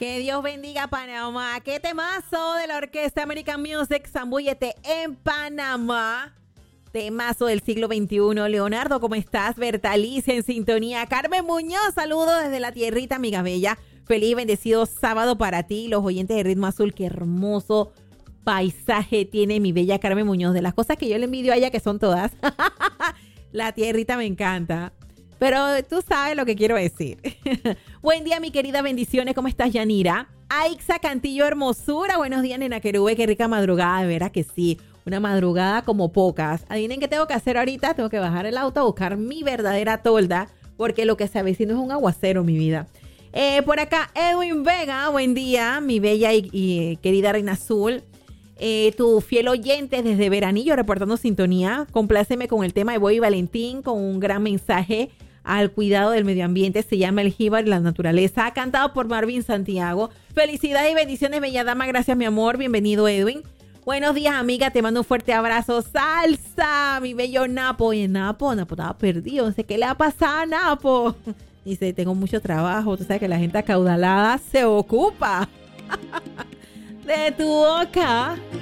Que Dios bendiga Panamá. Qué temazo de la Orquesta American Music, Zambúllete en Panamá. Temazo del siglo XXI. Leonardo, ¿cómo estás? Bertalice en sintonía. Carmen Muñoz, saludos desde la tierrita, amiga bella. Feliz y bendecido sábado para ti, los oyentes de Ritmo Azul. Qué hermoso paisaje tiene mi bella Carmen Muñoz. De las cosas que yo le envidio a ella, que son todas. La tierrita me encanta. Pero tú sabes lo que quiero decir. Buen día, mi querida, bendiciones. ¿Cómo estás, Yanira? Aixa Cantillo, hermosura. Buenos días, nena Querube. Qué rica madrugada, de veras que sí. Una madrugada como pocas. Adivinen qué tengo que hacer ahorita. Tengo que bajar el auto a buscar mi verdadera tolda, porque lo que se avecina es un aguacero, mi vida. Por acá, Edwin Vega. Buen día, mi bella y querida Reina Azul. Tu fiel oyente desde Veranillo, reportando sintonía. Compláceme con el tema de Bobby Valentín, con un gran mensaje al cuidado del medio ambiente. Se llama El Jíbar y la Naturaleza, cantado por Marvin Santiago. Felicidades y bendiciones, bella dama. Gracias, mi amor. Bienvenido, Edwin. Buenos días, amiga. Te mando un fuerte abrazo. Salsa, mi bello Napo. Oye, Napo estaba perdido. No sé qué le ha pasado a Napo. Dice, tengo mucho trabajo. Tú sabes que la gente acaudalada se ocupa. De tu boca